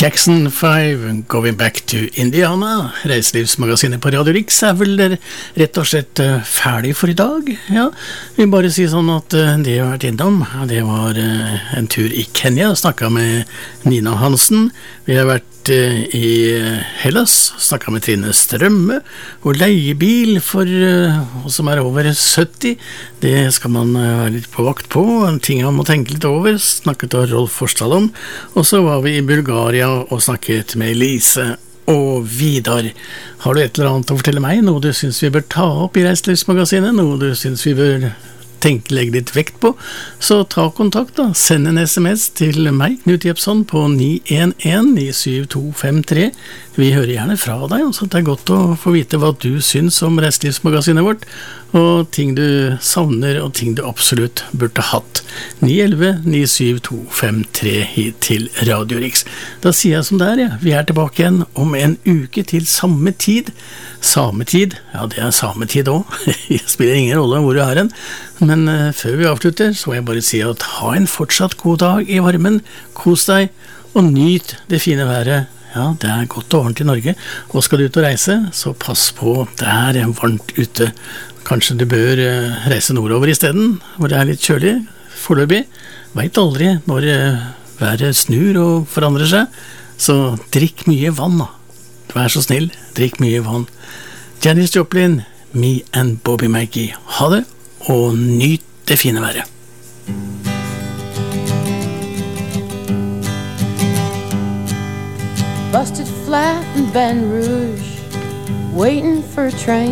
Jackson 5, Going Back to Indiana. Reiselivsmagasinet på Radio Rix vel rett og slett ferdig for i dag. Ja, vi bare si sånn at det jeg har vært innom, det var en tur i Kenya, snakket med Nina Hansen. Vi har vært i Hellas, snakket med Trine Strømme, og leiebil for oss som over 70, det skal man være litt på vakt på, ting man må tenke litt over, snakket av Rolf Forstad om, og så var vi i Bulgaria og snakket med Lise og Vidar. Har du et eller annet å fortelle meg, noe du synes vi bør ta opp i Reiselivsmagasinet, noe du synes vi bør legge litt vekt på, så ta kontakt da, send en sms til meg, Knut Jepsson, på 911-97253. Vi hører gjerne fra deg, så det godt å få vite hva du synes om Reiselivsmagasinet vårt, og ting du savner, og ting du absolutt burde hatt. 911-97253 hit til Radio Rix. Da sier jeg som det ja. Vi tilbake igjen om en uke til samme tid. Sametid, ja det sametid også. Det spiller ingen rolle hvor du hen. Men før vi avslutter, så må jeg bare si at ha en fortsatt god dag i varmen, kos deg, og nyt det fine været. Ja, det godt og varmt i Norge, og skal du ut og reise, så pass på, det varmt ute. Kanskje du bør reise nordover i stedet, hvor det litt kjølig, foreløpig. Vet aldri når været snur og forandrer seg, så drikk mye vann da. Vær så snill, drikk mye vann. Janis Joplin, Me and Bobby Mackey. Ha det, og nyt det fine været. Busted flat in Baton Rouge, waiting for a train.